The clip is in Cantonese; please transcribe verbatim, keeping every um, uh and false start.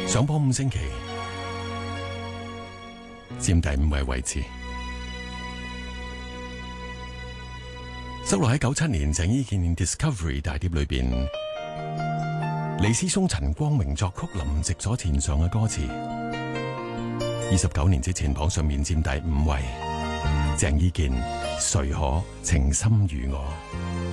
上榜五星期，佔第五位位置。收錄喺九七年鄭伊健 Discovery 大碟裏邊，李思松、陳光榮作曲，林夕所填上嘅歌詞。二十九年之前榜上面佔第五位，鄭伊健誰可情深如我。